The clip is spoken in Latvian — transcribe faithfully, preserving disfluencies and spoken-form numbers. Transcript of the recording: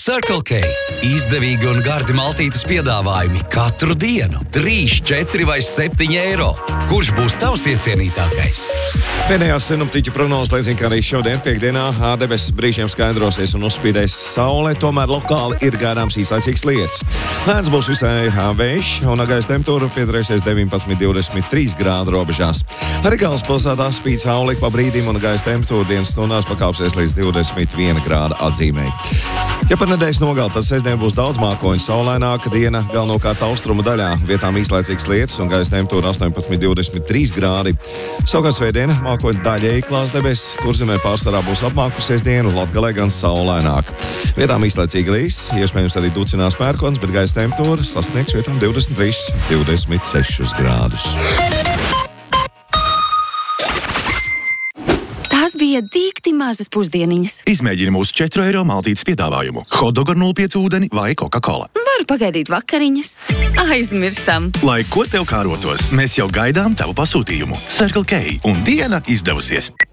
Circle K. Izdevīgi un gardi maltītes piedāvājumi katru dienu. trīs, četri vai septiņi eiro. Kurš būs tavs iecienītākais? Pēdējās sinoptiķu prognozes liecina, ka arī šodien piekdienā debesis brīžiem skaidrosies un uzspīdēs saule, tomēr lokāli ir gaidāms īslaicīgs lietus. Lēns būs visai vējš un gaisa temperatūra pieturēsies deviņpadsmit līdz divdesmit trīs grādu robežās. Arī galvaspilsētā spīd saule pa brīdim un gaisa temperatūra dienas stundās pakāpsies līdz divdesmit viena grāda atzīmei. Ja par nedēļas nogali, tad sestdien būs daudz mākoņu, saulaināka diena, galvenokārt austrumu daļā. Vietām īslaicīgs lietus un gaisa temperatūra astoņpadsmit līdz divdesmit trīs grādi. Savukārt svētdiena mākoņu daļēji klās debesis, Kurzemē pārsvarā būs apmākusies diena, Latgalē gan saulaināka. Vietām īslaicīgi līs, iespējams arī ducinās pērkons, bet gaisa temperatūra sasniegs vietām divdesmit trīs līdz divdesmit seši grādus. Tās bija dīkti mazas pusdieniņas. Izmēģini mūsu četru eiro maltītes piedāvājumu. Hotdog ar nulle pieci ūdeni vai Coca-Cola. Varu pagaidīt vakariņas. Aizmirstam. Lai ko tev kārotos, mēs jau gaidām tavu pasūtījumu. Circle K un diena izdevusies.